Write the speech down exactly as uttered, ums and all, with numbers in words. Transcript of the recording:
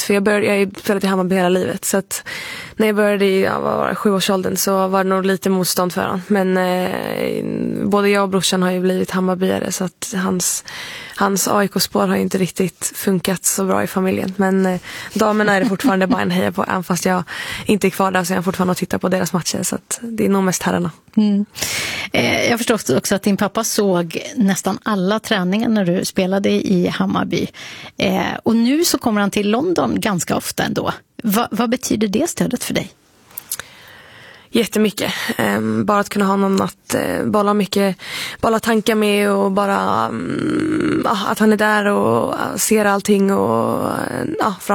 för jag började jag har spelat i Hammarby hela livet, så att när jag började i ja, var sjuårsåldern så var det nog lite motstånd för honom. Men eh, både jag och brorsan har ju blivit Hammarbyare, så att hans, hans A I K-spår har ju inte riktigt funkat så bra i familjen. Men eh, damerna är det fortfarande bara en heja på, även fast jag inte är kvar där så jag fortfarande att titta på deras matcher, så att det är nog mest herrarna. Mm. Eh, jag förstår också att din pappa såg nästan alla träningar när du spelade i Hammarby. Eh, och nu så kommer han till London ganska ofta ändå. Va, vad betyder det stödet för dig? Jättemycket. Um, bara att kunna ha någon att uh, bolla mycket, bolla tankar med och bara um, uh, att han är där och uh, ser allting och uh, uh,